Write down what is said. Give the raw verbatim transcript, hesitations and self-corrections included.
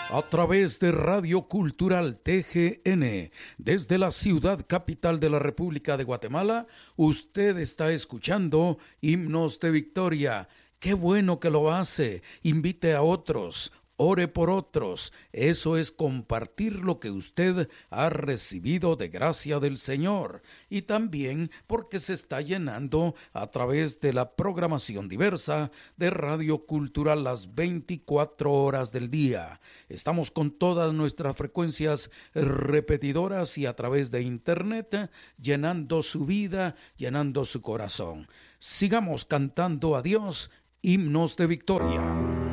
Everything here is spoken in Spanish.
A través de Radio Cultural T G N, desde la ciudad capital de la República de Guatemala, usted está escuchando Himnos de Victoria. ¡Qué bueno que lo hace! Invite a otros. Ore por otros. Eso es compartir lo que usted ha recibido de gracia del Señor. Y también porque se está llenando a través de la programación diversa de Radio Cultural las veinticuatro horas del día. Estamos con todas nuestras frecuencias repetidoras y a través de Internet, llenando su vida, llenando su corazón. Sigamos cantando a Dios, himnos de victoria.